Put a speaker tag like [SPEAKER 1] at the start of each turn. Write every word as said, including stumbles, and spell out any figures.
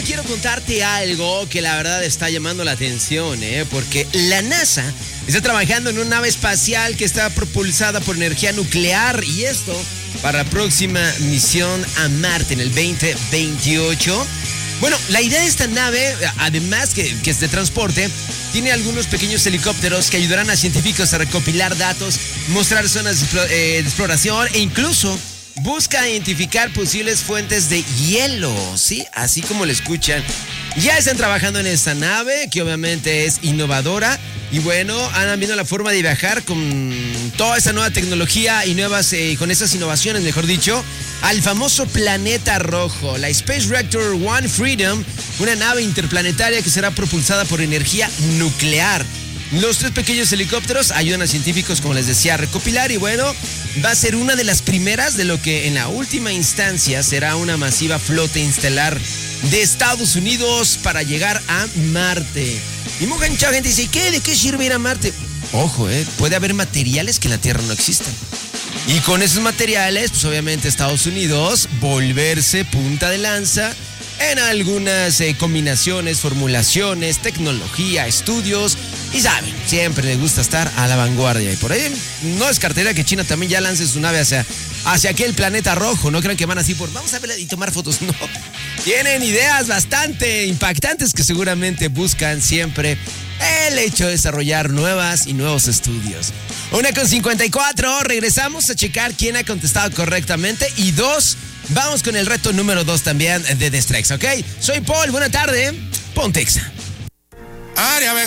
[SPEAKER 1] quiero contarte algo que la verdad está llamando la atención, ¿eh? Porque la NASA está trabajando en una nave espacial que está propulsada por energía nuclear, y esto para la próxima misión a Marte en el veinte veintiocho. Bueno, la idea de esta nave, además que, que es de transporte, tiene algunos pequeños helicópteros que ayudarán a científicos a recopilar datos, mostrar zonas de, eh, de exploración e incluso busca identificar posibles fuentes de hielo, ¿sí? Así como lo escuchan. Ya están trabajando en esta nave, que obviamente es innovadora. Y bueno, han visto la forma de viajar con toda esa nueva tecnología y nuevas, eh, con esas innovaciones, mejor dicho, al famoso planeta rojo, la Space Reactor One Freedom, una nave interplanetaria que será propulsada por energía nuclear. Los tres pequeños helicópteros ayudan a científicos, como les decía, a recopilar, y bueno, va a ser una de las primeras de lo que en la última instancia será una masiva flota estelar de Estados Unidos para llegar a Marte. Y mucha gente dice, ¿qué? ¿De qué sirve ir a Marte? Ojo, eh, puede haber materiales que en la Tierra no existen. Y con esos materiales, pues obviamente Estados Unidos volverse punta de lanza en algunas eh, combinaciones, formulaciones, tecnología, estudios. Y saben, siempre les gusta estar a la vanguardia. Y por ahí no descartaría que China también ya lance su nave hacia, hacia aquel planeta rojo. No crean que van así por, vamos a ver y tomar fotos. No, tienen ideas bastante impactantes que seguramente buscan siempre el hecho de desarrollar nuevas y nuevos estudios. Una con cincuenta y cuatro, regresamos a checar quién ha contestado correctamente. Y dos, vamos con el reto número dos también de The Strikes, ¿ok? Soy Paul, buena tarde, Pontexa.